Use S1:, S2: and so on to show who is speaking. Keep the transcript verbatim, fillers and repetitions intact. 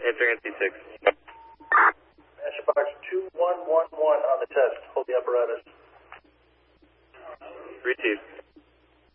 S1: Answering N C six.
S2: Master box two one one one on the test. Hold the apparatus.
S1: Received.